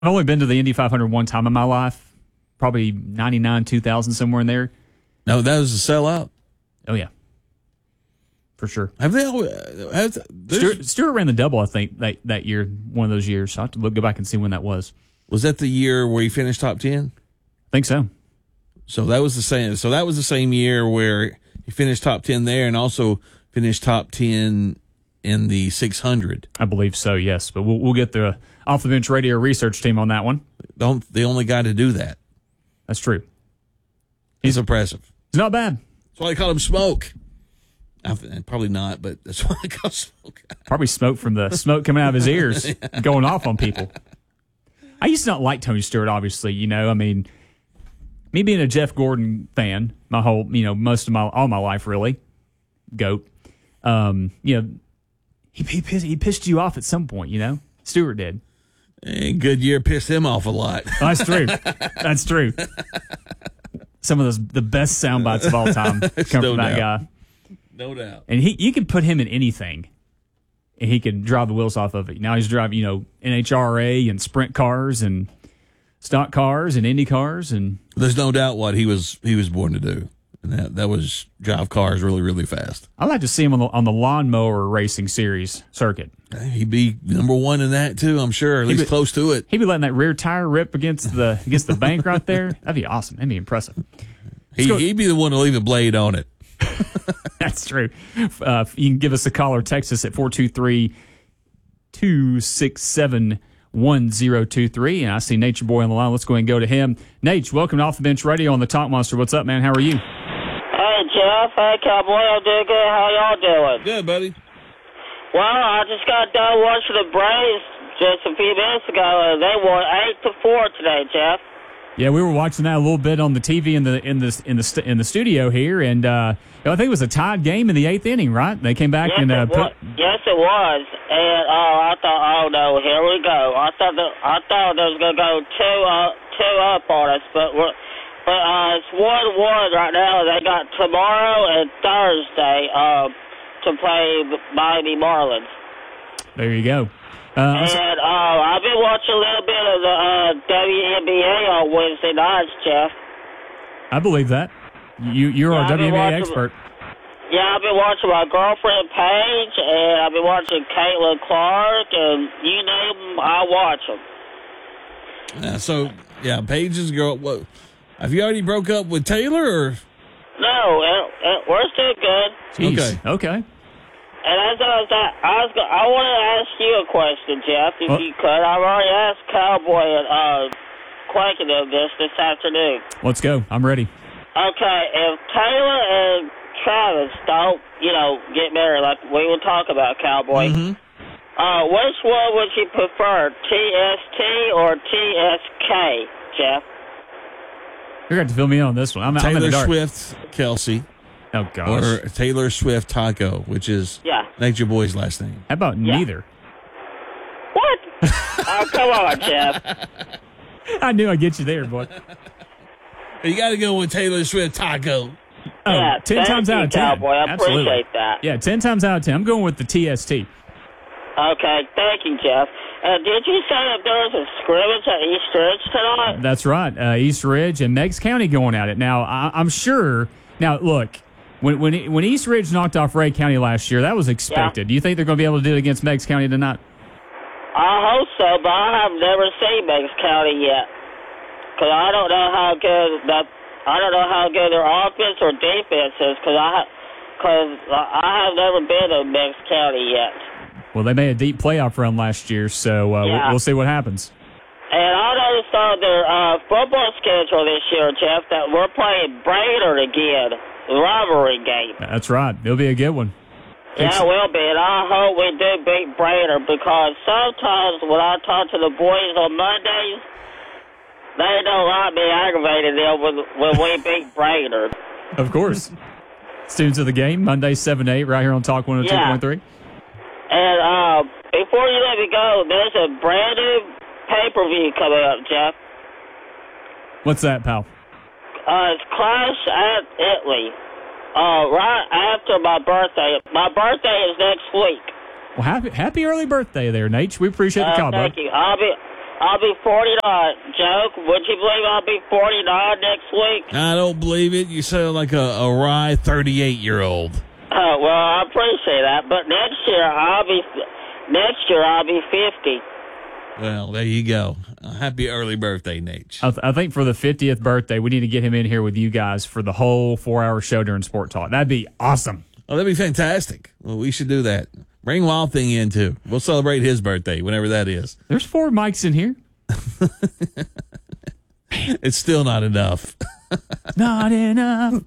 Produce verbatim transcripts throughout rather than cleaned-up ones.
I've only been to the Indy five hundred one time in my life, probably ninety-nine, two thousand, somewhere in there. No, that was a sellout. Oh, yeah. For sure. Have they always, have, Stewart, Stewart ran the double, I think, that, that year, one of those years. I'll have to look, go back and see when that was. Was that the year where he finished top ten? I think so. So that was the same. So that was the same year where he finished top ten there, and also finished top ten in the six hundred. I believe so. Yes, but we'll we'll get the Off the Bench Radio research team on that one. Don't the only guy to do that? That's true. He's impressive. He's not bad. That's why they call him Smoke. I th- probably not, but that's why they call him Smoke. Probably smoke from the smoke coming out of his ears, yeah. Going off on people. I used to not like Tony Stewart. Obviously, you know, I mean. Me being a Jeff Gordon fan, my whole, you know, most of my, all my life, really, GOAT, um, you know, he, he, pissed, he pissed you off at some point, you know? Stewart did. And Goodyear pissed him off a lot. Oh, that's true. That's true. Some of those, the best sound bites of all time come no from that doubt. guy. No doubt. And he, you could put him in anything, and he could drive the wheels off of it. Now he's driving, you know, N H R A and sprint cars and stock cars and Indy cars, and there's no doubt what he was he was born to do, and that that was drive cars really really fast. I like to see him on the on the lawnmower racing series circuit. He'd be number one in that too, I'm sure, at least be, close to it. He'd be letting that rear tire rip against the against the bank right there. That'd be awesome. That'd be impressive. He, he'd be the one to leave a blade on it. That's true. Uh, you can give us a call or text us at four two three, two six seven. one zero two three, and I see Nature Boy on the line. Let's go ahead and go to him. Nate, welcome to Off the Bench Radio on the Talk Monster. What's up, man? How are you? Hey, Jeff. Hey, Cowboy. I'm doing good. How y'all doing? Good, buddy. Well, I just got done watching the Braves just a few minutes ago, and they won eight to four today, Jeff. Yeah, we were watching that a little bit on the T V in the in the in the st- in the studio here, and uh, I think it was a tied game in the eighth inning, right? They came back yes, and uh, it put. Yes, it was, and oh, I thought, oh no, here we go. I thought that I thought they was gonna go two up, two up on us, but we're, but uh, it's one one right now. They got tomorrow and Thursday uh, to play Miami Marlins. There you go. Uh, and uh, I've been watching a little bit of the uh, W N B A on Wednesday nights, Jeff. I believe that. You, you're yeah, our W N B A watching, expert. Yeah, I've been watching my girlfriend Paige, and I've been watching Caitlin Clark, and you name them, I watch them. Yeah, so, yeah, Paige's girl. What, have you already broke up with Taylor? Or? No, it, it, we're still good. Jeez. Okay. Okay. And as I was, I was, I wanted to ask you a question, Jeff, if what? you could. I've already asked Cowboy and uh, Quaking of this this afternoon. Let's go. I'm ready. Okay, if Taylor and Travis don't, you know, get married like we were talking about, Cowboy, mm-hmm. uh, which one would you prefer, T S T or T S K, Jeff? You're going to have to fill me in on this one. I'm, I'm in Taylor the dark. Swift, Kelsey. Oh, gosh. Or Taylor Swift Taco, which is yeah. Nature Boy's last name. How about yeah. neither? What? Oh, come on, Jeff. I knew I'd get you there, boy. You got to go with Taylor Swift Taco. Oh, yeah, ten times you, out of ten. Cowboy. I Absolutely. appreciate that. Yeah, ten times out of ten. I'm going with the T S T. Okay, thank you, Jeff. Uh, did you say that there was a scrimmage at East Ridge tonight? That's right. Uh, East Ridge and Meigs County going at it. Now, I, I'm sure. Now, look, when when when East Ridge knocked off Ray County last year, that was expected. Yeah. Do you think they're going to be able to do it against Meigs County tonight? I hope so, but I have never seen Meigs County yet. Because I don't know how good that. I don't know how good their offense or defense is. Because I, cause I have never been to Meigs County yet. Well, they made a deep playoff run last year, so uh, yeah. we'll, we'll see what happens. And I noticed on their uh, football schedule this year, Jeff, that we're playing Brainerd again, the rivalry game. That's right. It'll be a good one. Yeah, it will be, and I hope we do beat Brainerd, because sometimes when I talk to the boys on Mondays, they don't like me aggravating them when, when we beat Brainerd. Of course. Students of the game, Monday, seven to eight, right here on Talk one oh two point three. Yeah. And uh, before you let me go, there's a brand new pay-per-view coming up, Jeff. What's that, pal? Uh, it's Clash at Italy. Uh, right after my birthday. My birthday is next week. Well, happy happy early birthday there, Nate. We appreciate the uh, call, thank bud. you. I'll be, I'll be forty-nine. Joke, would you believe I'll be forty-nine next week? I don't believe it. You sound like a, a wry thirty-eight-year-old. Oh, well, I appreciate that. But next year, I'll be next year I'll be fifty. Well, there you go. Uh, happy early birthday, Nate. I, th- I think for the fiftieth birthday, we need to get him in here with you guys for the whole four-hour show during Sport Talk. That'd be awesome. Oh, that'd be fantastic. Well, we should do that. Bring Wild Thing in, too. We'll celebrate his birthday, whenever that is. There's four mics in here. It's still not enough. Not enough.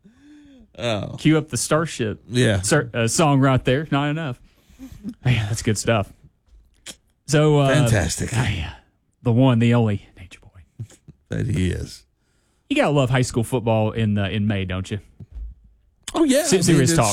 Oh. Cue up the Starship Yeah. Sir, uh, song right there. Not enough. Man, that's good stuff. So uh, Fantastic. uh, the one, the only Nature Boy. That he is. You gotta love high school football in uh, in May, don't you? Oh, yeah. Se- serious talk.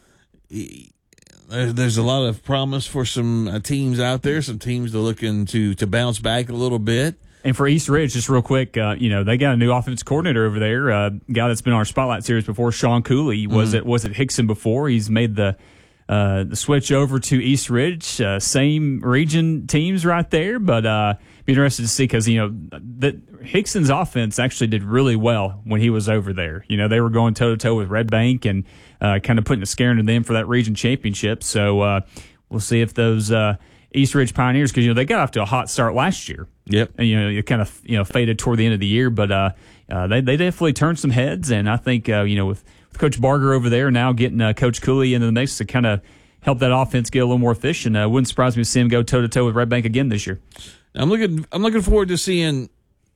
There, there's a lot of promise for some uh, teams out there, some teams that are looking to, to bounce back a little bit. And for East Ridge, just real quick, uh, you know, they got a new offense coordinator over there, a uh, guy that's been on our Spotlight series before, Sean Cooley. Was Mm-hmm. it was it Hickson before? He's made the uh, the switch over to East Ridge. Uh, same region teams right there, but uh, be interested to see because, you know, that Hickson's offense actually did really well when he was over there. You know, they were going toe-to-toe with Red Bank and uh, kind of putting a scare into them for that region championship. So uh, we'll see if those uh, East Ridge Pioneers, because, you know, they got off to a hot start last year. Yep. And, you know, it kind of, you know, faded toward the end of the year, but uh, uh, they they definitely turned some heads, and I think, uh, you know, with, with Coach Barger over there now getting uh, Coach Cooley into the mix to kind of help that offense get a little more efficient, uh, wouldn't surprise me to see him go toe to toe with Red Bank again this year. I'm looking. I'm looking forward to seeing,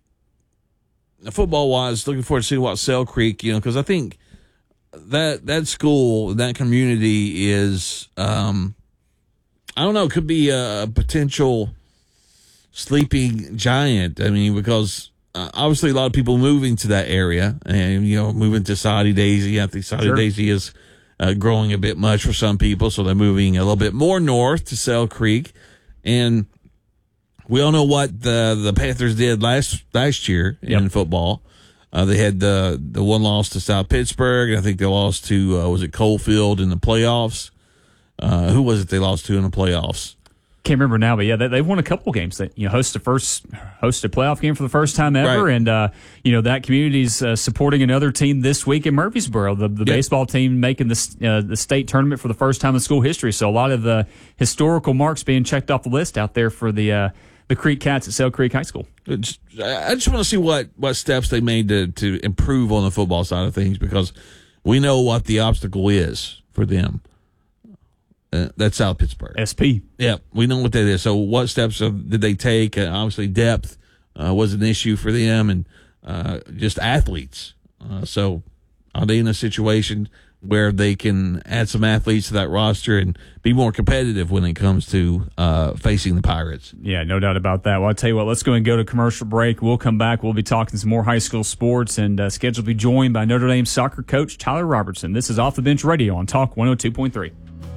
football wise, looking forward to seeing what Sale Creek, you know, because I think that that school, that community is, um, I don't know, could be a potential sleeping giant. I mean, because uh, obviously a lot of people moving to that area, and you know, moving to Soddy Daisy. I think Soddy Sure. Daisy is uh, growing a bit much for some people, so they're moving a little bit more north to Sale Creek, and we all know what the the Panthers did last last year in Yep. football. Uh, they had the the one loss to South Pittsburgh, and I think they lost to uh, was it Coalfield in the playoffs. Uh, who was it they lost to in the playoffs? Can't remember now, but yeah, they, they've won a couple games. That you know, host the first host a playoff game for the first time ever, Right. and uh, you know that community's uh, supporting another team this week in Murfreesboro. The, the Yep. baseball team making the uh, the state tournament for the first time in school history. So a lot of the historical marks being checked off the list out there for the uh, the Creek Cats at Sale Creek High School. It's, I just want to see what, what steps they made to, to improve on the football side of things, because we know what the obstacle is for them. Uh, that's South Pittsburgh. S P. Yeah, we know what that is. So what steps have, did they take? Uh, obviously, depth uh, was an issue for them, and uh, just athletes. Uh, so are they in a situation where they can add some athletes to that roster and be more competitive when it comes to uh, facing the Pirates? Yeah, no doubt about that. Well, I'll tell you what, let's go and go to commercial break. We'll come back. We'll be talking some more high school sports and uh, scheduled to be joined by Notre Dame soccer coach Tyler Robertson. This is Off the Bench Radio on Talk one oh two point three.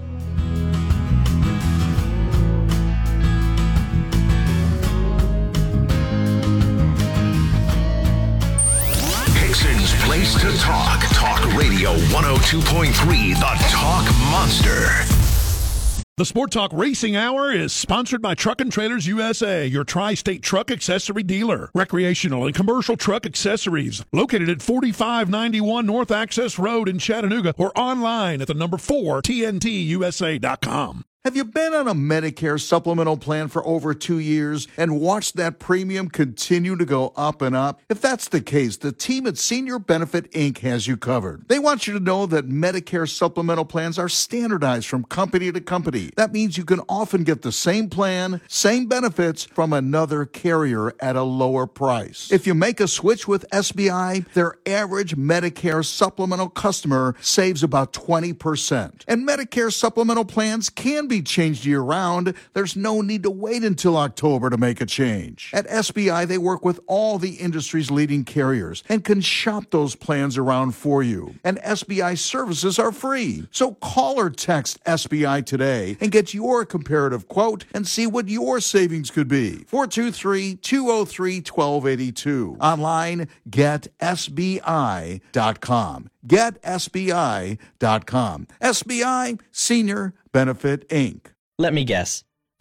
Hickson's place to talk. Talk Radio one oh two point three, the Talk Monster. The Sport Talk Racing Hour is sponsored by Truck and Trailers U S A, your tri-state truck accessory dealer. Recreational and commercial truck accessories. Located at forty-five ninety-one North Access Road in Chattanooga, or online at the number four, T N T U S A dot com. Have you been on a Medicare supplemental plan for over two years and watched that premium continue to go up and up? If that's the case, the team at Senior Benefit Incorporated has you covered. They want you to know that Medicare supplemental plans are standardized from company to company. That means you can often get the same plan, same benefits from another carrier at a lower price. If you make a switch with S B I, their average Medicare supplemental customer saves about twenty percent. And Medicare supplemental plans can be be changed year-round. There's no need to wait until October to make a change. At S B I, they work with all the industry's leading carriers and can shop those plans around for you. And S B I services are free. So call or text S B I today and get your comparative quote and see what your savings could be. four two three, two oh three, one two eight two. Online, get S B I dot com. get S B I dot com. S B I, Senior Benefit Incorporated. Let me guess.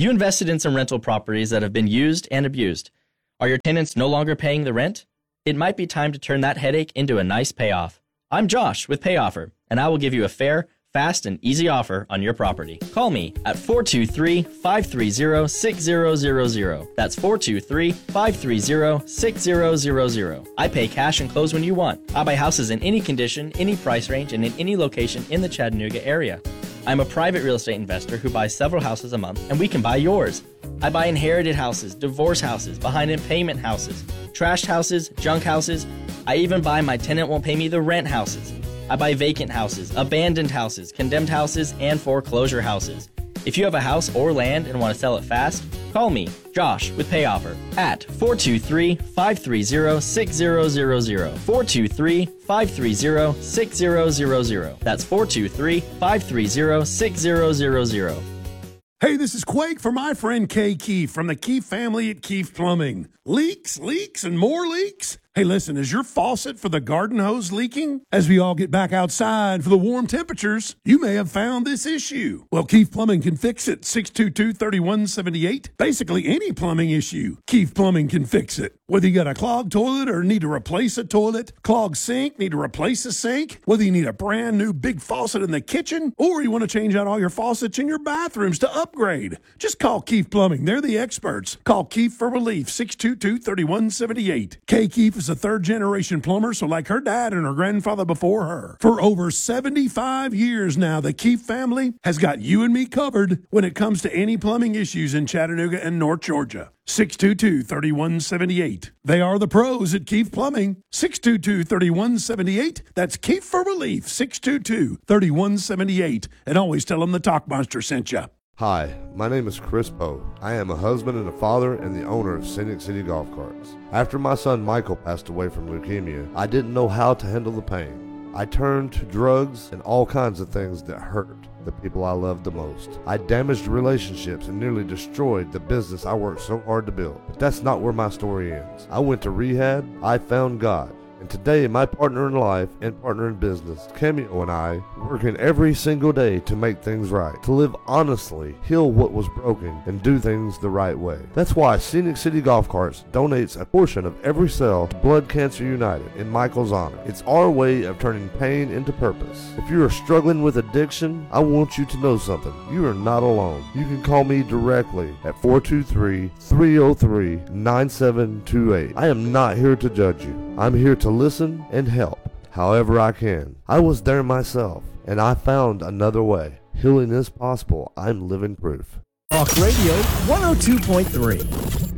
You invested in some rental properties that have been used and abused. Are your tenants no longer paying the rent? It might be time to turn that headache into a nice payoff. I'm Josh with PayOffer, and I will give you a fair, fast, and easy offer on your property. Call me at four two three, five three zero, six zero zero zero. That's four two three, five three zero, six zero zero zero. I pay cash and close when you want. I buy houses in any condition, any price range, and in any location in the Chattanooga area. I'm a private real estate investor who buys several houses a month, and we can buy yours. I buy inherited houses, divorce houses, behind in payment houses, trashed houses, junk houses. I even buy my tenant won't pay me the rent houses. I buy vacant houses, abandoned houses, condemned houses, and foreclosure houses. If you have a house or land and want to sell it fast, call me, Josh, with PayOffer at four two three, five three zero, six zero zero zero. four two three, five three zero, six zero zero zero. That's four two three, five three zero, six zero zero zero. Hey, this is Quake for my friend Kay Keefe from the Keefe family at Keefe Plumbing. Leaks, leaks, and more leaks? Hey, listen, is your faucet for the garden hose leaking? As we all get back outside for the warm temperatures, you may have found this issue. Well, Keefe Plumbing can fix it. six two two, three one seven eight. Basically, any plumbing issue, Keefe Plumbing can fix it. Whether you got a clogged toilet or need to replace a toilet, clogged sink, need to replace a sink, whether you need a brand new big faucet in the kitchen, or you want to change out all your faucets in your bathrooms to upgrade, just call Keefe Plumbing. They're the experts. Call Keefe for relief, six two two, three one seven eight. Kay Keefe is a third-generation plumber, so like her dad and her grandfather before her. For over seventy-five years now, the Keefe family has got you and me covered when it comes to any plumbing issues in Chattanooga and North Georgia. six two two, three one seven eight. They are the pros at Keefe Plumbing. six two two, three one seven eight. That's Keefe for relief, six two two, three one seven eight. And always tell them the Talk Monster sent you. Hi, my name is Chris Poe. I am a husband and a father and the owner of Scenic City Golf Carts. After my son Michael passed away from leukemia, I didn't know how to handle the pain. I turned to drugs and all kinds of things that hurt the people I loved the most. I damaged relationships and nearly destroyed the business I worked so hard to build. But that's not where my story ends. I went to rehab, I found God. And today, my partner in life and partner in business, Cameo, and I, working every single day to make things right, to live honestly, heal what was broken, and do things the right way. That's why Scenic City Golf Carts donates a portion of every sale to Blood Cancer United in Michael's honor. It's our way of turning pain into purpose. If you are struggling with addiction, I want you to know something. You are not alone. You can call me directly at four two three, three oh three, nine seven two eight. I am not here to judge you. I'm here to listen and help however I can. I was there myself, and I found another way. Healing is possible. I'm living proof. Talk Radio one oh two point three.